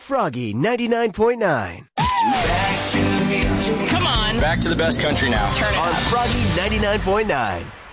Froggy 99.9. Come on. Back to the best country now. Turn it On up. Froggy 99.9.